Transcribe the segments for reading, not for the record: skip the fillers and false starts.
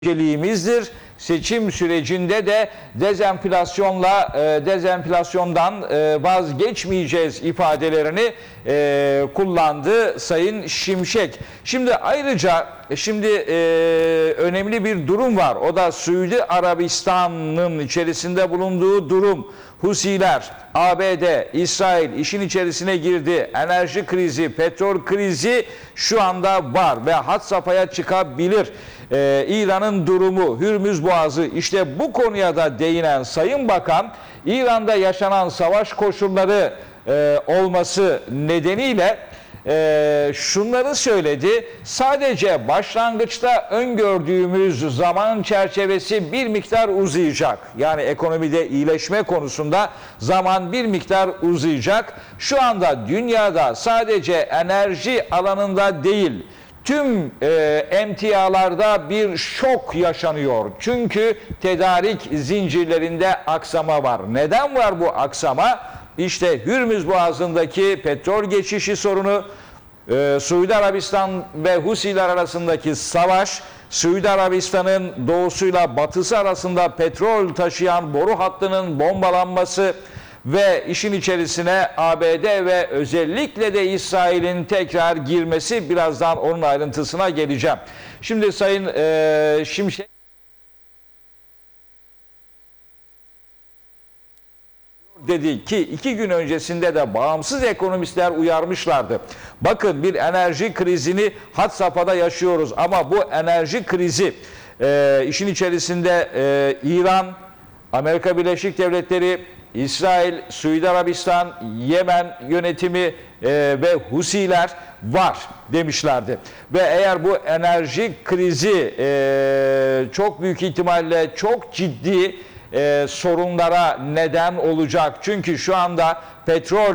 önceliğimizdir. Seçim sürecinde de dezenflasyondan vazgeçmeyeceğiz ifadelerini kullandı Sayın Şimşek. Şimdi ayrıca önemli bir durum var. O da Suudi Arabistan'ın içerisinde bulunduğu durum. Husiler, ABD, İsrail işin içerisine girdi. Enerji krizi, petrol krizi şu anda var ve had safhaya çıkabilir. İran'ın durumu, Hürmüz Boğazı, işte bu konuya da değinen Sayın Bakan, İran'da yaşanan savaş koşulları olması nedeniyle şunları söyledi. Sadece başlangıçta öngördüğümüz zaman çerçevesi bir miktar uzayacak. Yani ekonomide iyileşme konusunda zaman bir miktar uzayacak. Şu anda dünyada sadece enerji alanında değil, tüm emtialarda bir şok yaşanıyor. Çünkü tedarik zincirlerinde aksama var. Neden var bu aksama? İşte Hürmüz Boğazı'ndaki petrol geçişi sorunu, Suudi Arabistan ve Husiler arasındaki savaş, Suudi Arabistan'ın doğusuyla batısı arasında petrol taşıyan boru hattının bombalanması ve işin içerisine ABD ve özellikle de İsrail'in tekrar girmesi, birazdan onun ayrıntısına geleceğim. Şimdi Sayın Şimşek dedi ki 2 gün öncesinde de bağımsız ekonomistler uyarmışlardı. Bakın, bir enerji krizini had safhada yaşıyoruz ama bu enerji krizi işin içerisinde İran, Amerika Birleşik Devletleri, İsrail, Suudi Arabistan, Yemen yönetimi ve Husiler var demişlerdi. Ve eğer bu enerji krizi çok büyük ihtimalle çok ciddi sorunlara neden olacak. Çünkü şu anda petrol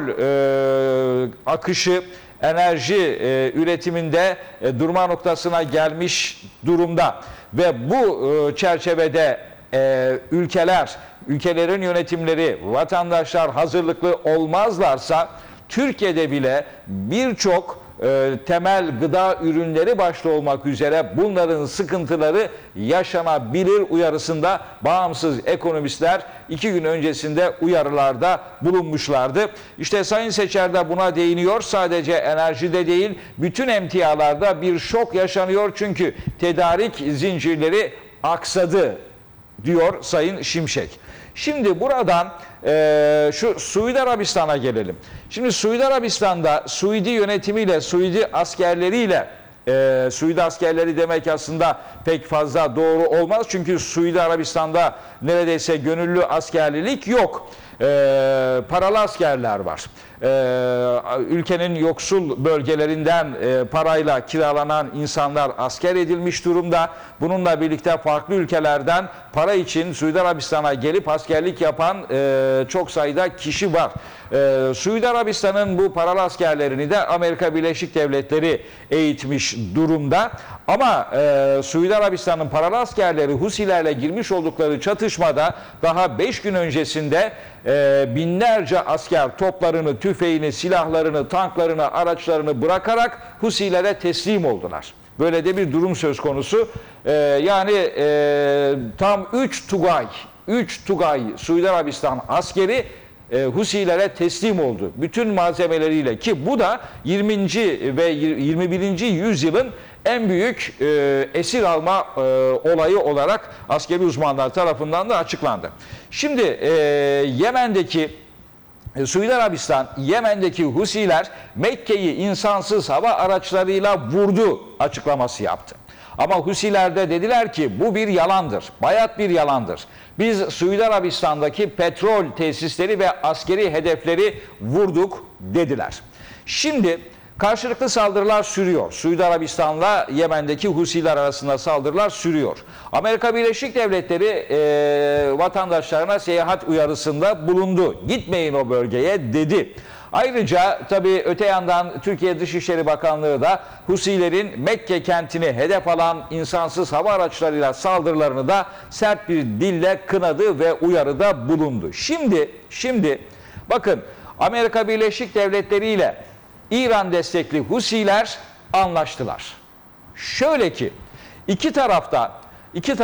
akışı enerji üretiminde durma noktasına gelmiş durumda. Ve bu çerçevede ülkelerin yönetimleri, vatandaşlar hazırlıklı olmazlarsa Türkiye'de bile birçok temel gıda ürünleri başta olmak üzere bunların sıkıntıları yaşanabilir uyarısında bağımsız ekonomistler 2 gün öncesinde uyarılarda bulunmuşlardı. İşte Sayın Seçer de buna değiniyor. Sadece enerjide değil, bütün emtialarda bir şok yaşanıyor çünkü tedarik zincirleri aksadı diyor Sayın Şimşek. Şimdi buradan şu Suudi Arabistan'a gelelim. Şimdi Suudi Arabistan'da Suudi yönetimiyle, Suudi askerleriyle, Suudi askerleri demek aslında pek fazla doğru olmaz. Çünkü Suudi Arabistan'da neredeyse gönüllü askerlilik yok. Paralı askerler var. Ülkenin yoksul bölgelerinden parayla kiralanan insanlar asker edilmiş durumda. Bununla birlikte farklı ülkelerden para için Suudi Arabistan'a gelip askerlik yapan çok sayıda kişi var. Suudi Arabistan'ın bu paralı askerlerini de Amerika Birleşik Devletleri eğitmiş durumda. Ama Suudi Arabistan'ın paralı askerleri Husilerle girmiş oldukları çatışmada daha 5 gün öncesinde binlerce asker toplarını, tüfeğini, silahlarını, tanklarını, araçlarını bırakarak Husilere teslim oldular. Böyle de bir durum söz konusu. Tam 3 Tugay Suudi Arabistan askeri Husilere teslim oldu. Bütün malzemeleriyle, ki bu da 20. ve 21. yüzyılın en büyük esir alma olayı olarak askeri uzmanlar tarafından da açıklandı. Şimdi Suudi Arabistan, Yemen'deki Husiler Mekke'yi insansız hava araçlarıyla vurdu açıklaması yaptı. Ama Husiler de dediler ki bu bir yalandır, bayat bir yalandır. Biz Suudi Arabistan'daki petrol tesisleri ve askeri hedefleri vurduk dediler. Şimdi karşılıklı saldırılar sürüyor. Suudi Arabistan'la Yemen'deki Husiler arasında saldırılar sürüyor. Amerika Birleşik Devletleri vatandaşlarına seyahat uyarısında bulundu. Gitmeyin o bölgeye dedi. Ayrıca tabii öte yandan Türkiye Dışişleri Bakanlığı da Husilerin Mekke kentini hedef alan insansız hava araçlarıyla saldırılarını da sert bir dille kınadı ve uyarıda bulundu. Şimdi bakın, Amerika Birleşik Devletleri ile İran destekli Husiler anlaştılar. Şöyle ki iki tarafta iki